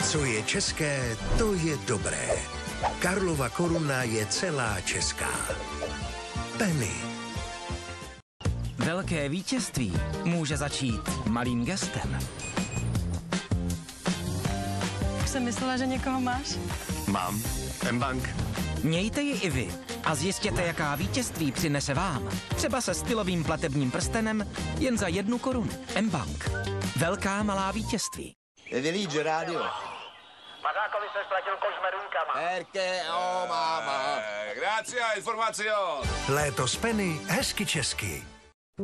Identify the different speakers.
Speaker 1: Co je české, to je dobré. Karlova koruna je celá česká. Penny.
Speaker 2: Velké vítězství může začít malým gestem.
Speaker 3: Už jsem myslela, že někoho máš.
Speaker 4: Mám. mBank.
Speaker 2: Mějte ji i vy a zjistěte, jaká vítězství přinese vám. Třeba se stylovým platebním prstenem jen za 1 korunu. mBank. Velká malá vítězství.
Speaker 5: Vylídže rádio.
Speaker 6: Mazákovi se ztratil koš s medunkama.
Speaker 5: Perché, oh, máma.
Speaker 4: Grazie, informacio.
Speaker 1: Léto s Penny hezky česky.